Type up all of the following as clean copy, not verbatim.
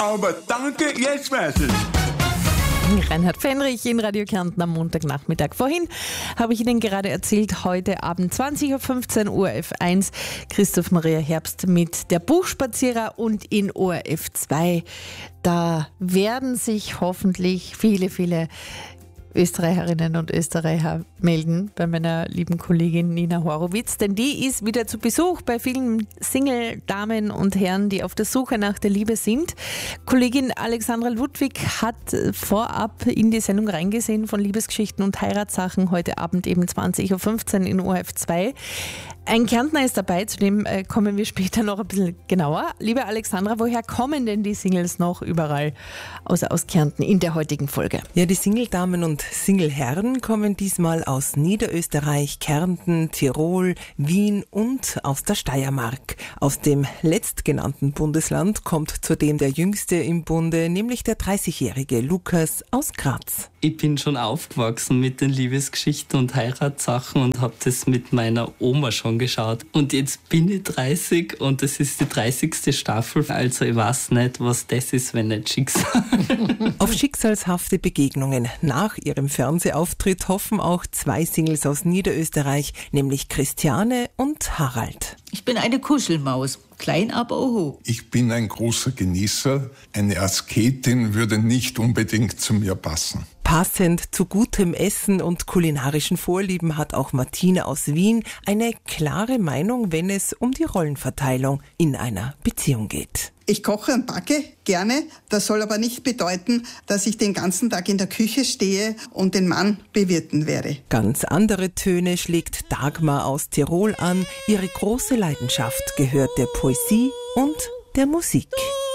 aber danke, jetzt weiß ich. Reinhard Fenrich in Radio Kärnten am Montagnachmittag. Vorhin habe ich Ihnen gerade erzählt, heute Abend 20.15 Uhr ORF 1, Christoph Maria Herbst mit der Buchspazierer, und in ORF 2, da werden sich hoffentlich viele Österreicherinnen und Österreicher melden bei meiner lieben Kollegin Nina Horowitz, denn die ist wieder zu Besuch bei vielen Single-Damen und Herren, die auf der Suche nach der Liebe sind. Kollegin Alexandra Ludwig hat vorab in die Sendung reingesehen von Liebesgeschichten und Heiratssachen, heute Abend eben 20.15 Uhr in ORF 2. Ein Kärntner ist dabei, zu dem kommen wir später noch ein bisschen genauer. Liebe Alexandra, woher kommen denn die Singles noch überall außer aus Kärnten in der heutigen Folge? Ja, die Single-Damen und Single-Herren kommen diesmal aus Niederösterreich, Kärnten, Tirol, Wien und aus der Steiermark. Aus dem letztgenannten Bundesland kommt zudem der Jüngste im Bunde, nämlich der 30-jährige Lukas aus Graz. Ich bin schon aufgewachsen mit den Liebesgeschichten und Heiratssachen und habe das mit meiner Oma schon geschaut. Und jetzt bin ich 30 und das ist die 30. Staffel. Also ich weiß nicht, was das ist, wenn nicht Schicksal. Auf schicksalshafte Begegnungen nach ihrem Fernsehauftritt hoffen auch zwei Singles aus Niederösterreich, nämlich Christiane und Harald. Ich bin eine Kuschelmaus, klein aber oho. Ich bin ein großer Genießer. Eine Asketin würde nicht unbedingt zu mir passen. Passend zu gutem Essen und kulinarischen Vorlieben hat auch Martina aus Wien eine klare Meinung, wenn es um die Rollenverteilung in einer Beziehung geht. Ich koche und backe gerne, das soll aber nicht bedeuten, dass ich den ganzen Tag in der Küche stehe und den Mann bewirten werde. Ganz andere Töne schlägt Dagmar aus Tirol an. Ihre große Leidenschaft gehört der Poesie und der Musik.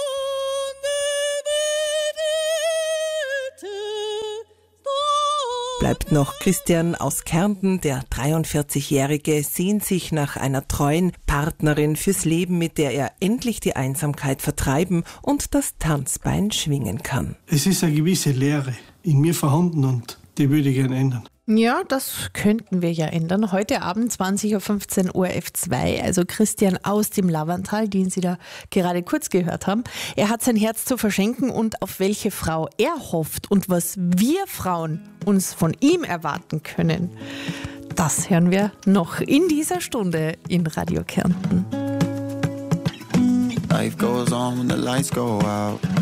Bleibt noch Christian aus Kärnten, der 43-Jährige, sehnt sich nach einer treuen Partnerin fürs Leben, mit der er endlich die Einsamkeit vertreiben und das Tanzbein schwingen kann. Es ist eine gewisse Leere in mir vorhanden und die würde ich gerne ändern. Ja, das könnten wir ja ändern. Heute Abend 20.15 Uhr ORF 2, also Christian aus dem Lavantal, den Sie da gerade kurz gehört haben. Er hat sein Herz zu verschenken, und auf welche Frau er hofft und was wir Frauen uns von ihm erwarten können, das hören wir noch in dieser Stunde in Radio Kärnten. Life goes on when the lights go out.